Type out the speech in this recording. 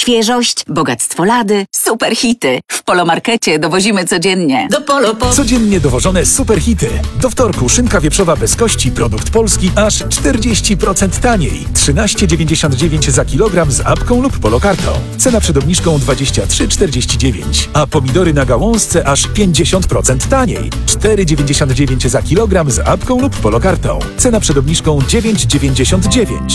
świeżość, bogactwo lady, super hity. W Polomarkecie dowozimy codziennie. Do Polo po... Codziennie dowożone superhity. Do wtorku szynka wieprzowa bez kości, produkt polski, aż 40% taniej. 13,99 za kilogram z apką lub polokartą. Cena przed obniżką 23,49. A pomidory na gałązce aż 50% taniej. 4,99 za kilogram z apką lub polokartą. Cena przed obniżką 9,99.